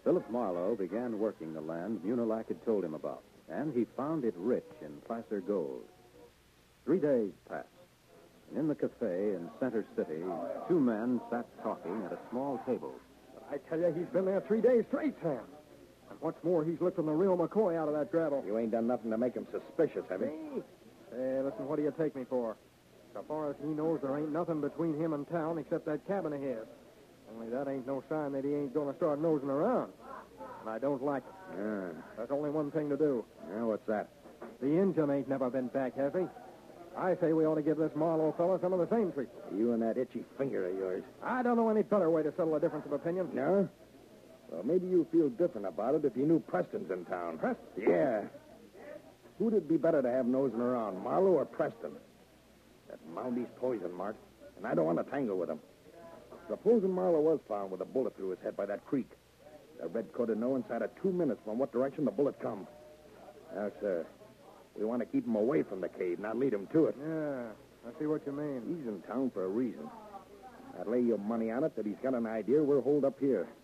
Philip Marlowe began working the land Munilac had told him about, and he found it rich in placer gold. 3 days passed, and in the cafe in Center City, two men sat talking at a small table. I tell you, he's been there 3 days straight, Sam. And what's more, he's lifting the real McCoy out of that gravel. You ain't done nothing to make him suspicious, have you? Me? Hey, listen, what do you take me for? So far as he knows, there ain't nothing between him and town except that cabin of his. Only that ain't no sign that he ain't going to start nosing around. And I don't like it. Yeah. There's only one thing to do. Yeah, what's that? The Injun ain't never been back, has he? I say we ought to give this Marlowe fella some of the same treatment. You and that itchy finger of yours. I don't know any better way to settle a difference of opinion. No? Well, maybe you feel different about it if you knew Preston's in town. Preston? Yeah. Who'd it be better to have nosing around, Marlowe or Preston? That Mounty's poison, Mart, and I don't want to tangle with him. Supposing Marlowe was found with a bullet through his head by that creek. The red-coat would know inside of 2 minutes from what direction the bullet come. Now, sir, we want to keep him away from the cave, not lead him to it. Yeah, I see what you mean. He's in town for a reason. I'd lay your money on it that he's got an idea we're holed up here.